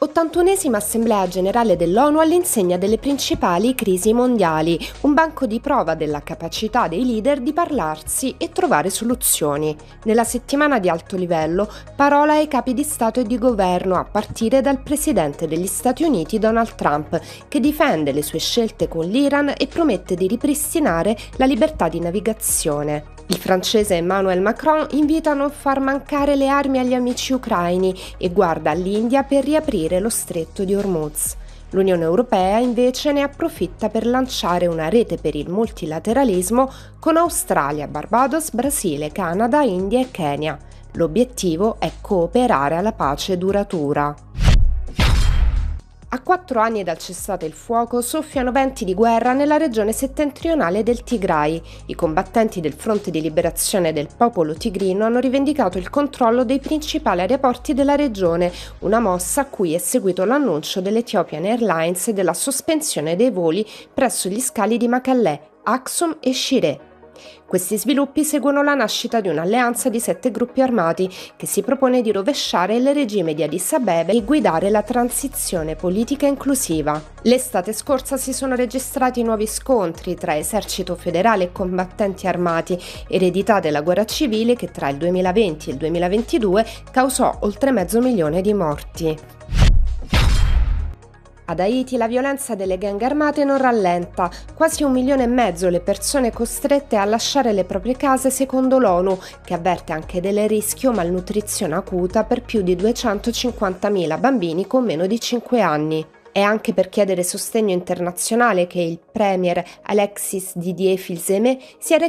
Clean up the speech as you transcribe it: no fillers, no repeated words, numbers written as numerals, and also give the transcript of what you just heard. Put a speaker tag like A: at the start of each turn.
A: L'81esima Assemblea Generale dell'ONU all'insegna delle principali crisi mondiali, un banco di prova della capacità dei leader di parlarsi e trovare soluzioni. Nella settimana di alto livello, parola ai capi di Stato e di governo, a partire dal presidente degli Stati Uniti Donald Trump, che difende le sue scelte con l'Iran e promette di ripristinare la libertà di navigazione. Il francese Emmanuel Macron invita a non far mancare le armi agli amici ucraini e guarda all'India per riaprire lo stretto di Hormuz. L'Unione Europea invece ne approfitta per lanciare una rete per il multilateralismo con Australia, Barbados, Brasile, Canada, India e Kenya. L'obiettivo è cooperare alla pace duratura. A 4 anni dal cessate il fuoco soffiano venti di guerra nella regione settentrionale del Tigray. I combattenti del Fronte di Liberazione del Popolo Tigrino hanno rivendicato il controllo dei principali aeroporti della regione, una mossa a cui è seguito l'annuncio dell'Ethiopian Airlines della sospensione dei voli presso gli scali di Mekelle, Aksum e Shire. Questi sviluppi seguono la nascita di un'alleanza di 7 gruppi armati che si propone di rovesciare il regime di Addis Abeba e guidare la transizione politica inclusiva. L'estate scorsa si sono registrati nuovi scontri tra esercito federale e combattenti armati, eredità della guerra civile che tra il 2020 e il 2022 causò oltre 500.000 di morti. Ad Haiti la violenza delle gang armate non rallenta, quasi 1,5 milioni le persone costrette a lasciare le proprie case secondo l'ONU, che avverte anche del rischio malnutrizione acuta per più di 250.000 bambini con meno di 5 anni. È anche per chiedere sostegno internazionale che il premier Alexis Didier Filzeme si è